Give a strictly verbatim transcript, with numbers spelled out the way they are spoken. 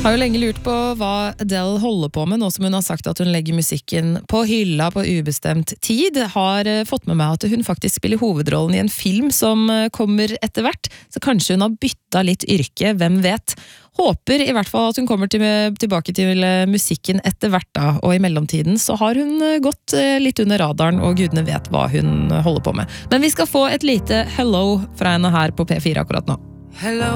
Har jo lenge lurt på hva Adele holder på med, nå som hun har sagt at hun legger musikken på hylla på ubestemt tid. Har fått med meg at hun faktisk spiller hovedrollen i en film som kommer etter hvert, så kanskje hun har byttet litt yrke, hvem vet. Håper i hvert fall at hun kommer til, tilbake til musikken etter hvert da, og i mellomtiden så har hun gått litt under radaren, og gudene vet hva hun holder på med. Men vi skal få et lite hello fra henne her på P fire akkurat nå. Hello.